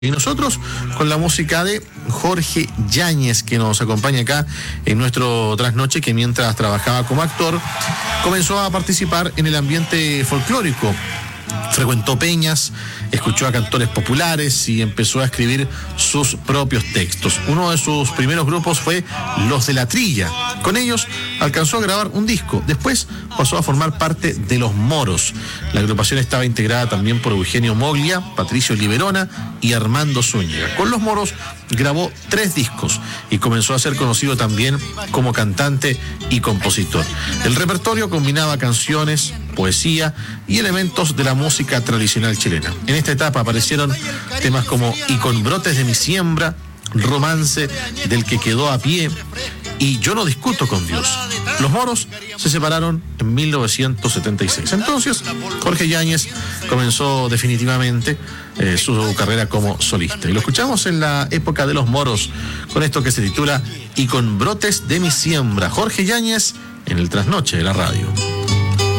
Y nosotros con la música de Jorge Yáñez, que nos acompaña acá en nuestro trasnoche, que mientras trabajaba como actor, comenzó a participar en el ambiente folclórico. Frecuentó peñas, escuchó a cantores populares y empezó a escribir sus propios textos. Uno de sus primeros grupos fue Los de la Trilla. Con ellos alcanzó a grabar un disco. Después pasó a formar parte de Los Moros. La agrupación estaba integrada también por Eugenio Moglia, Patricio Liberona y Armando Zúñiga. Con Los Moros grabó 3 discos y comenzó a ser conocido también como cantante y compositor. El repertorio combinaba canciones, poesía y elementos de la música tradicional chilena. En esta etapa aparecieron temas como Y con brotes de mi siembra, Romance del que quedó a pie y Yo no discuto con Dios. Los Moros se separaron en 1976. Entonces, Jorge Yáñez comenzó definitivamente su carrera como solista. Y lo escuchamos en la época de Los Moros con esto que se titula Y con brotes de mi siembra. Jorge Yáñez en el trasnoche de la radio.